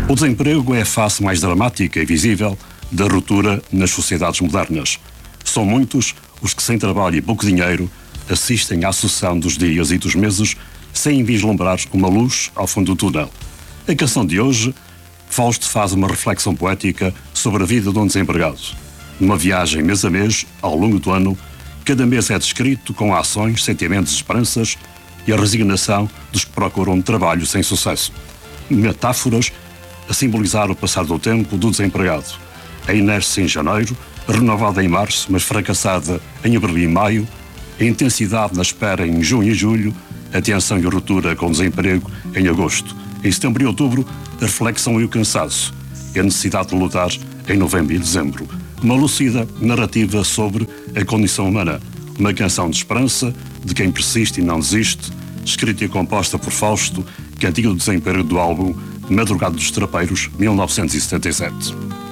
O desemprego é a face mais dramática e visível da ruptura nas sociedades modernas. São muitos os que, sem trabalho e pouco dinheiro, assistem à sucessão dos dias e dos meses sem vislumbrar uma luz ao fundo do túnel. A canção de hoje, Fausto faz uma reflexão poética sobre a vida de um desempregado. Numa viagem mês a mês, ao longo do ano, cada mês é descrito com ações, sentimentos, esperanças e a resignação dos que procuram trabalho sem sucesso. Metáforas a simbolizar o passar do tempo do desempregado. A inércia em janeiro, renovada em março, mas fracassada em abril e maio, a intensidade na espera em junho e julho, a tensão e a ruptura com o desemprego em agosto. Em setembro e outubro, a reflexão e o cansaço, e a necessidade de lutar em novembro e dezembro. Uma lúcida narrativa sobre a condição humana. Uma canção de esperança, de quem persiste e não desiste, escrita e composta por Fausto, cantiga do desemprego do álbum Madrugada dos Trapeiros, 1977.